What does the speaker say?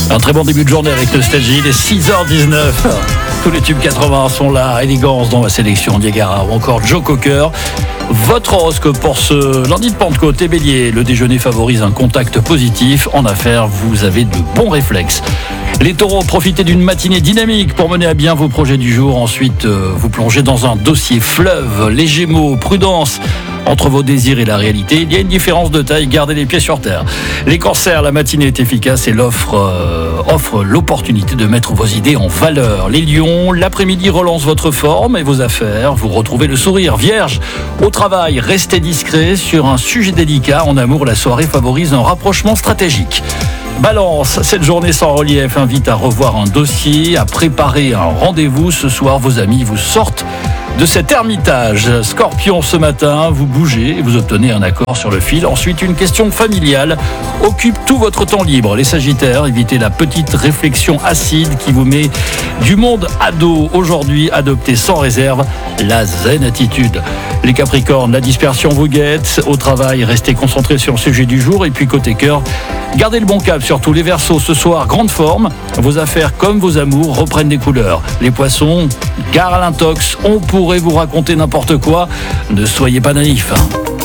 Un très bon début de journée avec Nostalgie, il est 6h19. Tous les tubes 80 sont là, Élégance dans la sélection, Niagara ou encore Joe Cocker. Votre horoscope pour ce lundi de Pentecôte est Bélier. Le déjeuner favorise un contact positif. En affaires, vous avez de bons réflexes. Les Taureaux, profitez d'une matinée dynamique pour mener à bien vos projets du jour. Ensuite, vous plongez dans un dossier fleuve. Les Gémeaux, prudence. Entre vos désirs et la réalité, il y a une différence de taille, gardez les pieds sur terre. Les Cancers, la matinée est efficace et offre l'opportunité de mettre vos idées en valeur. Les Lions, l'après-midi relance votre forme et vos affaires, vous retrouvez le sourire. Vierge, au travail, restez discret sur un sujet délicat. En amour, la soirée favorise un rapprochement stratégique. Balance, cette journée sans relief invite à revoir un dossier, à préparer un rendez-vous. Ce soir, vos amis vous sortent de cet ermitage. Scorpion, ce matin, vous bougez et vous obtenez un accord sur le fil. Ensuite, une question familiale occupe tout votre temps libre. Les Sagittaires, évitez la petite réflexion acide qui vous met du monde à dos. Aujourd'hui, adoptez sans réserve la zen attitude. Les Capricornes, la dispersion vous guette. Au travail, restez concentrés sur le sujet du jour. Et puis côté cœur, gardez le bon cap, surtout les Verseaux. Ce soir, grande forme. Vos affaires comme vos amours reprennent des couleurs. Les Poissons, gare à l'intox. On pourrait vous raconter n'importe quoi. Ne soyez pas naïfs.